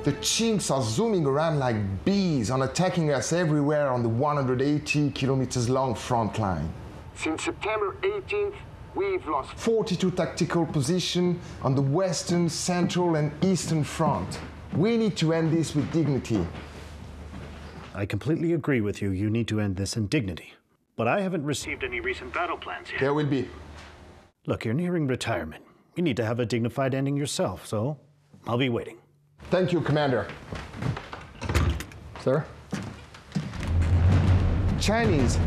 The Chinks are zooming around like bees and attacking us everywhere on the 180 kilometers long front line. Since September 18th, we've lost 42 tactical positions on the western, central, and eastern front. We need to end this with dignity. I completely agree with you. You need to end this in dignity. But I haven't received any recent battle plans yet. There will be. Look, you're nearing retirement. You need to have a dignified ending yourself, so I'll be waiting. Thank you, Commander. Sir? Chinese